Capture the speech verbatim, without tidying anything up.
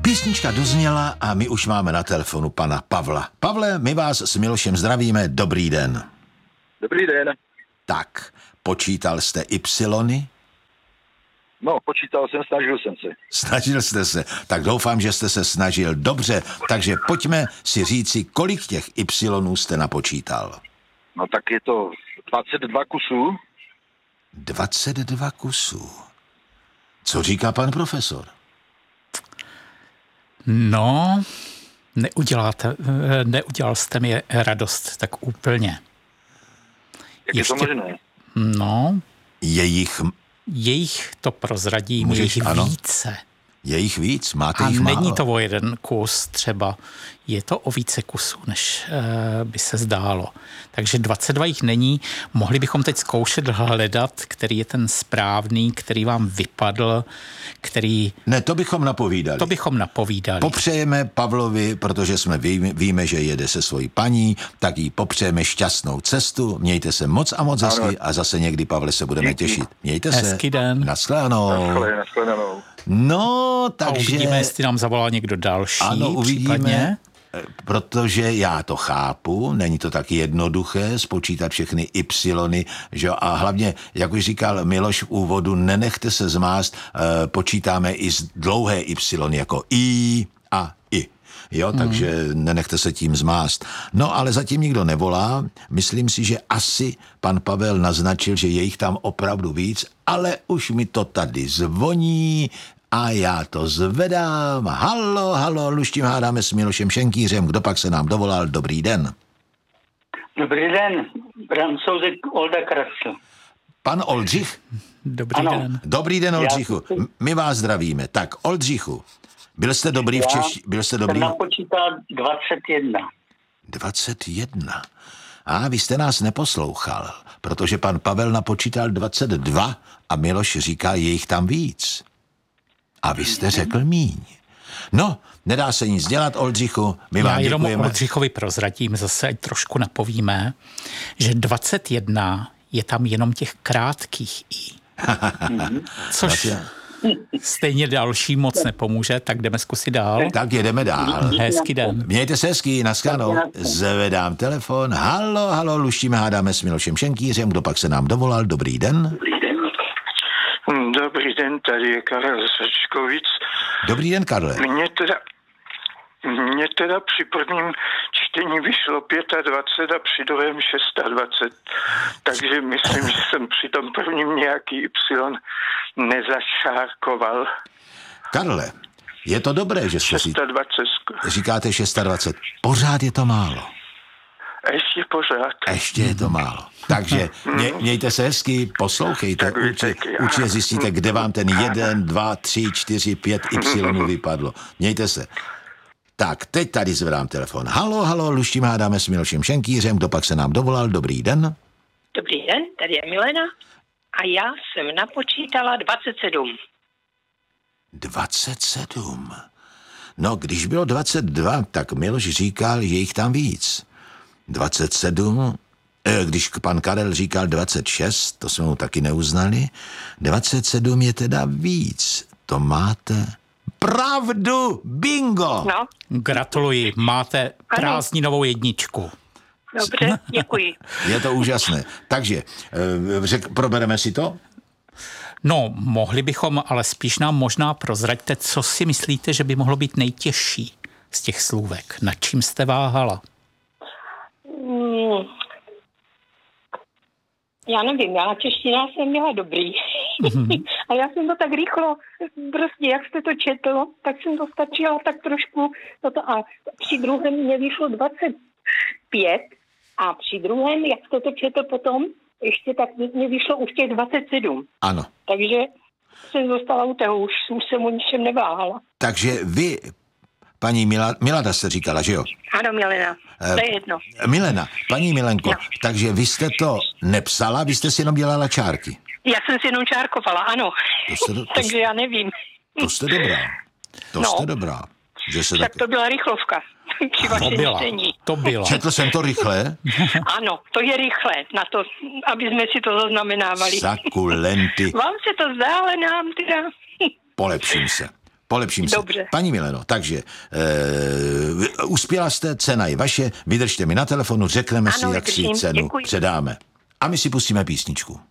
Písnička dozněla a my už máme na telefonu pana Pavla. Pavle, my vás s Milošem zdravíme, dobrý den. Dobrý den. Tak, počítal jste ypsilony? No, počítal jsem, snažil jsem se. Snažil jste se, tak doufám, že jste se snažil dobře, takže pojďme si říci, kolik těch ypsilonů jste napočítal. No tak je to dvacet dva kusů. dvacet dva kusů. Co říká pan profesor? No, neuděláte, neudělal jste mi radost tak úplně. Jak Ještě, je to možné? No. Jejich... Jejich, to prozradím, Můžeš, jejich ano. více. Je jich víc? Máte A jich není málo? to o jeden kus třeba, je to o více kusů, než e, by se zdálo. Takže dvacet dva jich není. Mohli bychom teď zkoušet hledat, který je ten správný, který vám vypadl, který... Ne, to bychom napovídali. To bychom napovídali. Popřejeme Pavlovi, protože jsme ví, víme, že jede se svojí paní, tak jí popřejeme šťastnou cestu. Mějte se moc a moc hezky a zase někdy, Pavle, se budeme Díky. těšit. Mějte se. Hezký den. Naschledanou. Naschle, naschledanou. No, takže... A uvidíme, jestli nám zavolá někdo další. Ano, uvidíme, případně. Protože já to chápu, není to tak jednoduché spočítat všechny ypsilony, že? A hlavně, jak už říkal Miloš v úvodu, nenechte se zmást, e, počítáme i z dlouhé ypsilony, jako i a i. Jo, hmm. takže nenechte se tím zmást. No, ale zatím nikdo nevolá. Myslím si, že asi pan Pavel naznačil, že je jich tam opravdu víc, ale už mi to tady zvoní a já to zvedám. Halo, halo, luštím hádáme s Milošem Šenkýřem. Kdo pak se nám dovolal? Dobrý den. Dobrý den, Francouzek Olda Krasl. Pan Oldřich? Dobrý Ano. den. Dobrý den, Oldřichu. M- My vás zdravíme. Tak, Oldřichu, byl jste dobrý v Češi... Byl jste dobrý? Jsem napočítal dvacet jedna. dvacet jedna. A vy jste nás neposlouchal, protože pan Pavel napočítal dvacet dva a Miloš říká, je jich tam víc. A vy jste řekl míň. No, nedá se nic dělat, Oldřichu, my vám Já jenom děkujeme. Oldřichovi prozradím, zase ať trošku napovíme, že dvacet jedna je tam jenom těch krátkých i. Což stejně další moc nepomůže, tak jdeme zkusit dál. Tak jedeme dál. Hezký den. Mějte se hezky, naschledanou. Zvedám telefon. Halo, halo, luštíme, hádáme s Milošem Šenkýřem. Kdo pak se nám dovolal? Dobrý den. Dobrý den, tady je Karel Sačkovic. Dobrý den, Karle. Mně teda, mně teda při prvním čtení vyšlo dvacet pět a při druhém dvacet šest. Takže myslím, že jsem při tom prvním nějaký Y nezašárkoval. Karle, je to dobré, že jste si... dvacet šest. Říkáte dvacet šest. Pořád je to málo. Ještě pořád. Ještě je to málo. Takže mě, mějte se hezky, poslouchejte, určitě, určitě zjistíte, kde vám ten jeden, dva, tři, čtyři, pět Y vypadlo. Mějte se. Tak, teď tady zvedám telefon. Halo, halo, luštím hádáme s Milošem Šenkýřem. Kdo pak se nám dovolal? Dobrý den. Dobrý den, tady je Milena a já jsem napočítala dvacet sedm. dvacet sedm. No, když bylo dvacet dva, tak Miloš říkal, že jich tam víc. dvacet sedm, eh, když pan Karel říkal dvacet šest, to jsme mu taky neuznali, dvacet sedm je teda víc. To máte pravdu, bingo! No, Gratuluji, máte prázdninovou jedničku. dobře, děkuji. Je to úžasné. Takže, eh, řek, probereme si to? No, mohli bychom, ale spíš nám možná prozraďte, co si myslíte, že by mohlo být nejtěžší z těch slůvek. Nad čím jste váhala? Hmm. Já nevím, já na češtině jsem měla dobrý. Mm-hmm. A já jsem to tak rychlo, prostě jak jste to četl, tak jsem to stačila tak trošku. Toto, a při druhém mě vyšlo dvacet pět a při druhém, jak jste to četl potom, ještě tak mě vyšlo už těch dvacet sedm. Ano. Takže jsem dostala u toho, už, už jsem o ničem neváhala. Takže vy, paní Mila, Milada jste říkala, že jo? Ano, Milena, to je jedno. Milena, paní Milenko, No. takže vy jste to nepsala, vy jste si jenom dělala čárky. Já jsem si jenom čárkovala, ano. To jste, do, to, Takže já nevím. to jste dobrá. To No. jste dobrá. Že se Tak tak... to byla rychlovka při To vašem byla, čtení. to byla. Četl jsem to rychle. Ano, to je rychle, na to, aby jsme si to zaznamenávali. Sakulenty. Vám se to zdá, ale nám teda... Polepším se. Polepším Dobře. se. Paní Mileno, takže e, uspěla jste, cena je vaše, vydržte mi na telefonu, řekneme Ano, si, jak si vydržím, cenu děkuji. předáme. A my si pustíme písničku.